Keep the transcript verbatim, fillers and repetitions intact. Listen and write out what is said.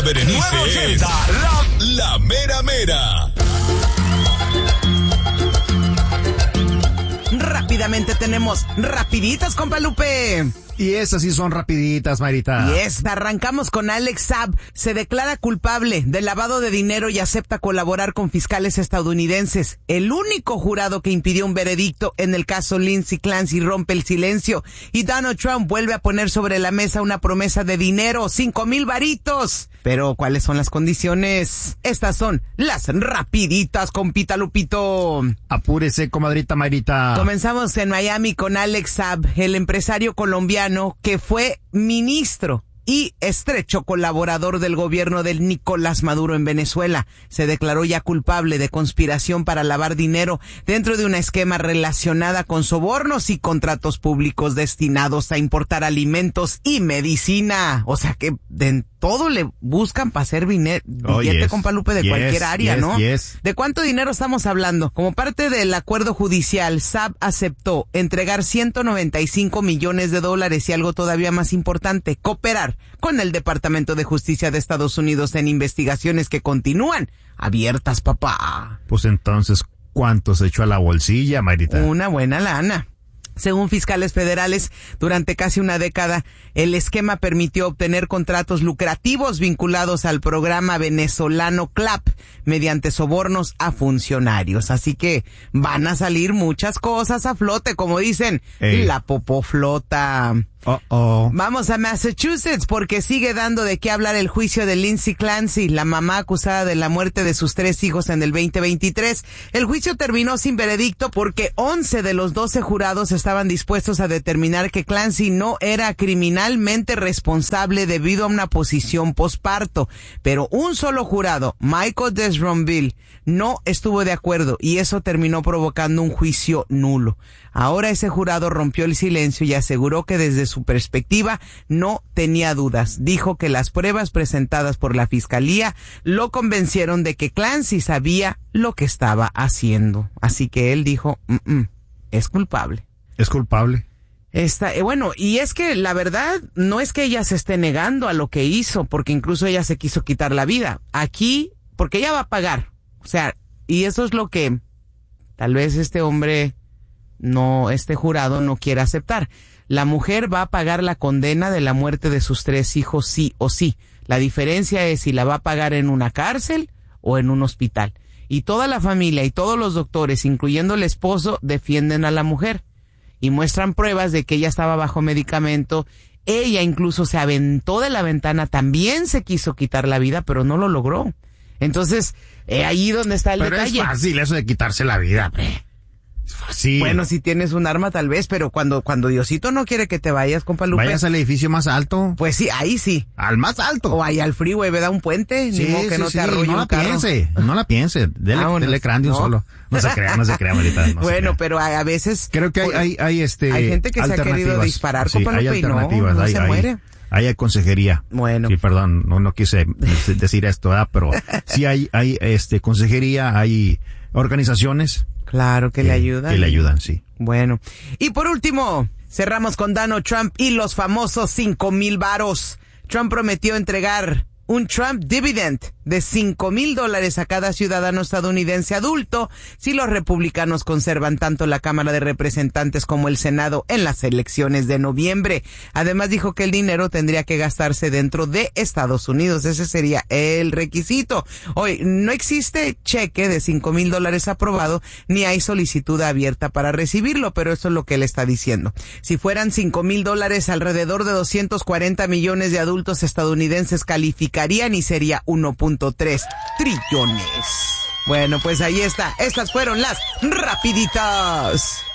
Berenice es la, la mera mera. Rápidamente tenemos rapiditas, compa Lupe. Y esas sí son rapiditas, Mayrita. Y esta, arrancamos con Alex Saab. Se declara culpable de lavado de dinero y acepta colaborar con fiscales estadounidenses. El único jurado que impidió un veredicto en el caso Lindsey Clancy rompe el silencio. Y Donald Trump vuelve a poner sobre la mesa una promesa de dinero, cinco mil varitos. Pero, ¿cuáles son las condiciones? Estas son las rapiditas, compita Lupito. Apúrese, comadrita Mayrita. Comenzamos en Miami con Alex Saab, el empresario colombiano que fue ministro y estrecho colaborador del gobierno del Nicolás Maduro en Venezuela. Se declaró ya culpable de conspiración para lavar dinero dentro de una esquema relacionada con sobornos y contratos públicos destinados a importar alimentos y medicina. O sea que de todo le buscan para hacer billete, Oh, yes. compa Lupe, de Yes, cualquier área, yes, ¿no? yes. ¿De cuánto dinero estamos hablando? Como parte del acuerdo judicial, Saab aceptó entregar ciento noventa y cinco millones de dólares y algo todavía más importante, cooperar con el Departamento de Justicia de Estados Unidos en investigaciones que continúan abiertas, papá. Pues entonces, ¿cuánto se echó a la bolsilla, Mayrita? Una buena lana. Según fiscales federales, durante casi una década, el esquema permitió obtener contratos lucrativos vinculados al programa venezolano CLAP mediante sobornos a funcionarios. Así que van a salir muchas cosas a flote, como dicen, Ey. la popoflota. Oh, oh. Vamos a Massachusetts porque sigue dando de qué hablar el juicio de Lindsey Clancy, la mamá acusada de la muerte de sus tres hijos en el veinte veintitrés. El juicio terminó sin veredicto porque once de los doce jurados estaban dispuestos a determinar que Clancy no era criminalmente responsable debido a una posición posparto. Pero un solo jurado, Michael Desronville, no estuvo de acuerdo y eso terminó provocando un juicio nulo. Ahora ese jurado rompió el silencio y aseguró que desde su perspectiva no tenía dudas. Dijo que las pruebas presentadas por la fiscalía lo convencieron de que Clancy sabía lo que estaba haciendo. Así que él dijo, mm-mm, es culpable. Es culpable. Esta, eh, bueno, y es que la verdad no es que ella se esté negando a lo que hizo, porque incluso ella se quiso quitar la vida. Aquí, porque ella va a pagar. O sea, y eso es lo que tal vez este hombre, no, este jurado no quiere aceptar. La mujer va a pagar la condena de la muerte de sus tres hijos sí o sí. La diferencia es si la va a pagar en una cárcel o en un hospital. Y toda la familia y todos los doctores, incluyendo el esposo, defienden a la mujer. Y muestran pruebas de que ella estaba bajo medicamento. Ella incluso se aventó de la ventana, también se quiso quitar la vida, pero no lo logró. Entonces, eh, ahí donde está el Pero detalle. es fácil eso de quitarse la vida, hombre. Es fácil. Bueno, si tienes un arma tal vez, pero cuando cuando Diosito no quiere que te vayas, compa Lupe. Vayas al edificio más alto. Pues sí, ahí sí. Al más alto. O ahí al freeway, ¿verdad? Un puente, Sí, ni modo que sí, no sí, te arrolle no un la carro. piense, no la piense. Dele, Vámonos, dele crán de un ¿no? solo. No se crea, no se crea, Marita. No se Bueno, crea. pero a, a veces... Creo que hay, por- hay, hay este. hay gente que se ha querido alternativas. disparar, Sí, compa hay Lupe, y no, alternativas, no hay, se hay- muere. Ahí hay consejería. Bueno. Sí, perdón, no, no quise decir esto, ¿verdad? Pero sí hay, hay este, consejería, hay organizaciones. Claro que le ayudan. Que le ayudan, sí. Bueno. Y por último, cerramos con Donald Trump y los famosos cinco mil varos. Trump prometió entregar un Trump Dividend de cinco mil dólares a cada ciudadano estadounidense adulto si los republicanos conservan tanto la Cámara de Representantes como el Senado en las elecciones de noviembre. Además dijo que el dinero tendría que gastarse dentro de Estados Unidos. Ese sería el requisito. Hoy no existe cheque de cinco mil dólares aprobado ni hay solicitud abierta para recibirlo, pero eso es lo que él está diciendo. Si fueran cinco mil dólares, alrededor de doscientos cuarenta millones de adultos estadounidenses calificarían y sería uno punto tres trillones. Bueno, pues ahí está. Estas fueron las rapiditas.